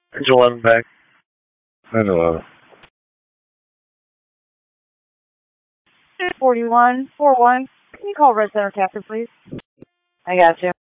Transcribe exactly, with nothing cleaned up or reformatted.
Engine eleven back. nine eleven. forty-one, four one. Can you call Red Center Captain, please? I got you.